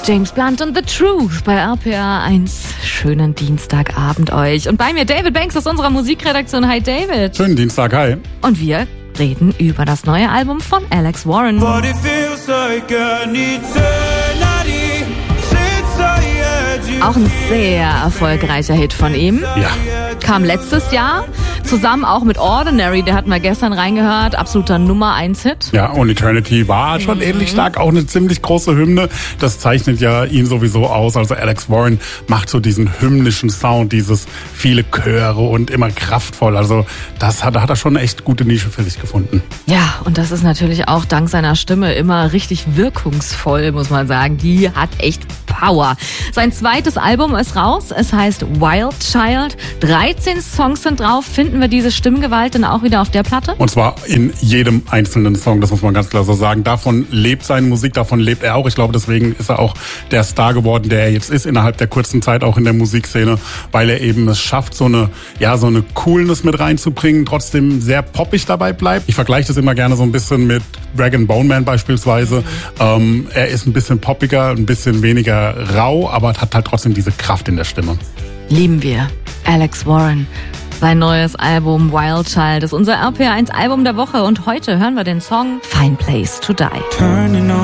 James Blunt und The Truth bei RPA 1. Schönen Dienstagabend euch. Und bei mir David Banks aus unserer Musikredaktion. Hi David. Schönen Dienstag, hi. Und wir reden über das neue Album von Alex Warren. Auch ein sehr erfolgreicher Hit von ihm. Ja. Kam letztes Jahr, zusammen auch mit Ordinary, der hatten wir gestern reingehört, absoluter Nummer 1 Hit. Ja, und Eternity war schon ähnlich stark, auch eine ziemlich große Hymne. Das zeichnet ja ihn sowieso aus. Also Alex Warren macht so diesen hymnischen Sound, dieses viele Chöre und immer kraftvoll. Also da hat er schon eine echt gute Nische für sich gefunden. Ja, und das ist natürlich auch dank seiner Stimme immer richtig wirkungsvoll, muss man sagen. Die hat echt Power. Sein zweites Album ist raus. Es heißt Wild Child. 13 Songs sind drauf. Finden wir diese Stimmgewalt dann auch wieder auf der Platte? Und zwar in jedem einzelnen Song, das muss man ganz klar so sagen. Davon lebt seine Musik, davon lebt er auch. Ich glaube, deswegen ist er auch der Star geworden, der er jetzt ist, innerhalb der kurzen Zeit auch in der Musikszene, weil er eben es schafft, so eine Coolness mit reinzubringen, trotzdem sehr poppig dabei bleibt. Ich vergleiche das immer gerne so ein bisschen mit Rag & Bone Man beispielsweise. Er ist ein bisschen poppiger, ein bisschen weniger rau, aber hat halt trotzdem diese Kraft in der Stimme. Lieben wir. Alex Warren. Sein neues Album Wild Child ist unser RPA 1 Album der Woche und heute hören wir den Song Fine Place to Die.